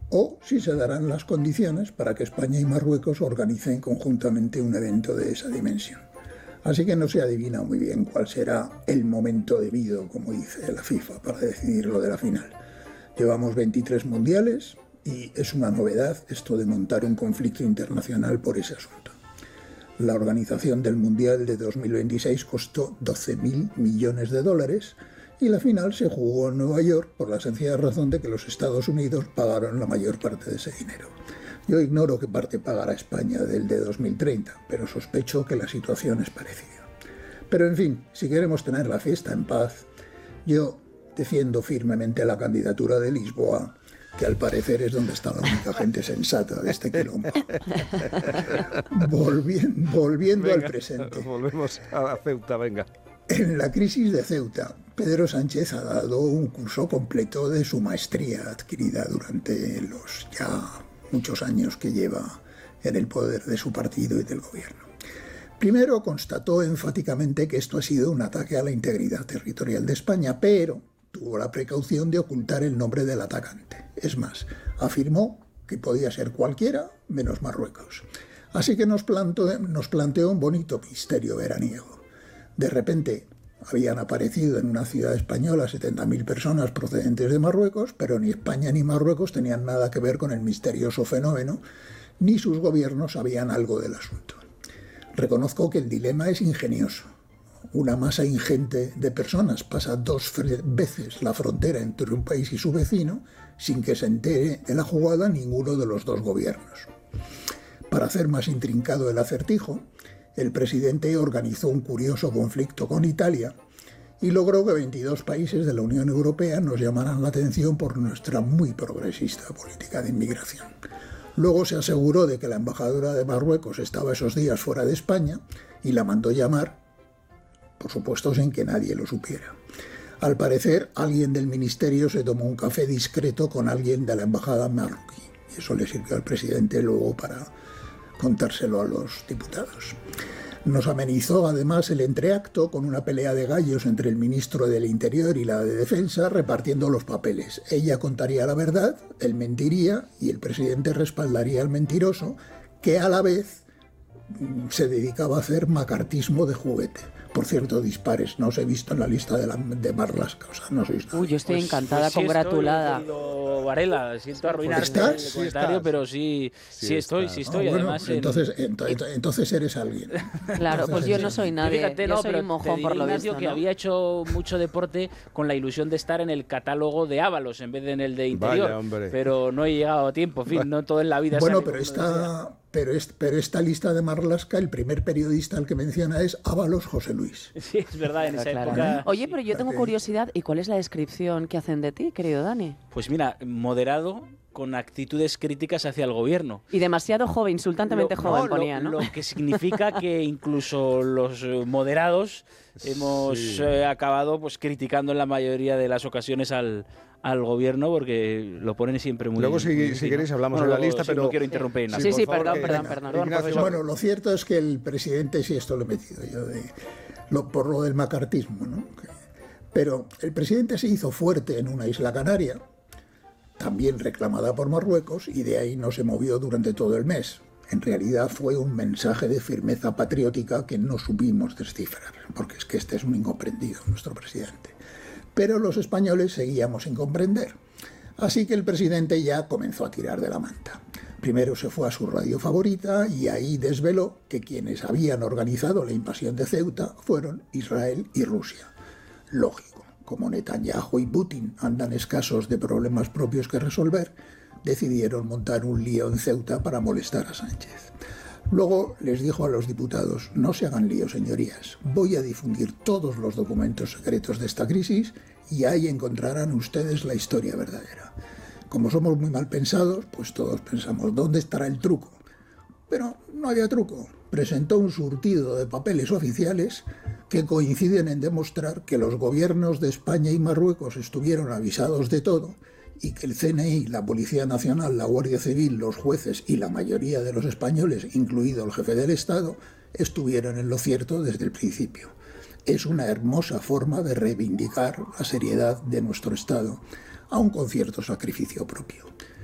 o si se darán las condiciones para que España y Marruecos organicen conjuntamente un evento de esa dimensión. Así que no se adivina muy bien cuál será el momento debido, como dice la FIFA, para decidir lo de la final. Llevamos 23 mundiales y es una novedad esto de montar un conflicto internacional por ese asunto. La organización del Mundial de 2026 costó 12.000 millones de dólares y la final se jugó en Nueva York por la sencilla razón de que los Estados Unidos pagaron la mayor parte de ese dinero. Yo ignoro qué parte pagará España del de 2030, pero sospecho que la situación es parecida. Pero en fin, si queremos tener la fiesta en paz, yo defiendo firmemente la candidatura de Lisboa, que al parecer es donde está la única gente sensata de este quilombo. Volviendo venga, al presente. Volvemos a Ceuta, venga. En la crisis de Ceuta, Pedro Sánchez ha dado un curso completo de su maestría adquirida durante los ya muchos años que lleva en el poder de su partido y del gobierno. Primero constató enfáticamente que esto ha sido un ataque a la integridad territorial de España, pero tuvo la precaución de ocultar el nombre del atacante. Es más, afirmó que podía ser cualquiera menos Marruecos. Así que nos planteó un bonito misterio veraniego. De repente habían aparecido en una ciudad española 70.000 personas procedentes de Marruecos, pero ni España ni Marruecos tenían nada que ver con el misterioso fenómeno, ni sus gobiernos sabían algo del asunto. Reconozco que el dilema es ingenioso. Una masa ingente de personas pasa 2 veces la frontera entre un país y su vecino sin que se entere de la jugada ninguno de los dos gobiernos. Para hacer más intrincado el acertijo, el presidente organizó un curioso conflicto con Italia y logró que 22 países de la Unión Europea nos llamaran la atención por nuestra muy progresista política de inmigración. Luego se aseguró de que la embajadora de Marruecos estaba esos días fuera de España y la mandó llamar, por supuesto sin que nadie lo supiera. Al parecer, alguien del ministerio se tomó un café discreto con alguien de la embajada marroquí y eso le sirvió al presidente luego para contárselo a los diputados. Nos amenizó además el entreacto con una pelea de gallos entre el ministro del Interior y la de Defensa repartiendo los papeles. Ella contaría la verdad, él mentiría y el presidente respaldaría al mentiroso, que a la vez se dedicaba a hacer macartismo de juguete. Por cierto, dispares, no os he visto en la lista de Marlaska, o sea, no sois nada. Uy, yo estoy encantada, congratulada. Varela, siento arruinarte el comentario, pero sí estoy. Bueno, Además, entonces eres alguien. Claro, entonces, pues yo no soy nadie, fíjate, yo soy un mojón por lo visto, ¿no? Que había hecho mucho deporte con la ilusión de estar en el catálogo de Ábalos en vez de en el de Interior. Vaya, pero no he llegado a tiempo, en fin, no todo en la vida bueno, sale. Pero esta lista de Marlaska, el primer periodista al que menciona es Ábalos José Luis. Sí, es verdad, en esa claro. época. Oye, pero yo tengo curiosidad, ¿y cuál es la descripción que hacen de ti, querido Dani? Pues mira, moderado, con actitudes críticas hacia el gobierno. Y demasiado joven, insultantemente joven ponía, ¿no? Lo que significa que incluso los moderados hemos acabado pues criticando en la mayoría de las ocasiones al gobierno porque lo ponen siempre muy... Luego, si queréis, hablamos de la lista, pero... No quiero interrumpir en nada. Sí, favor, perdón. Bueno, lo cierto es que el presidente, sí, esto lo he metido yo, por lo del macartismo, ¿no? Pero el presidente se hizo fuerte en una isla canaria, también reclamada por Marruecos, y de ahí no se movió durante todo el mes. En realidad fue un mensaje de firmeza patriótica que no supimos descifrar, porque es que este es un incomprendido, nuestro presidente. Pero los españoles seguíamos sin comprender. Así que el presidente ya comenzó a tirar de la manta. Primero se fue a su radio favorita y ahí desveló que quienes habían organizado la invasión de Ceuta fueron Israel y Rusia. Lógico, como Netanyahu y Putin andan escasos de problemas propios que resolver, decidieron montar un lío en Ceuta para molestar a Sánchez. Luego les dijo a los diputados: no se hagan lío, señorías, voy a difundir todos los documentos secretos de esta crisis y ahí encontrarán ustedes la historia verdadera. Como somos muy mal pensados, pues todos pensamos, ¿dónde estará el truco? Pero no había truco. Presentó un surtido de papeles oficiales que coinciden en demostrar que los gobiernos de España y Marruecos estuvieron avisados de todo y que el CNI, la Policía Nacional, la Guardia Civil, los jueces y la mayoría de los españoles, incluido el jefe del Estado, estuvieron en lo cierto desde el principio. Es una hermosa forma de reivindicar la seriedad de nuestro Estado, aun con cierto sacrificio propio.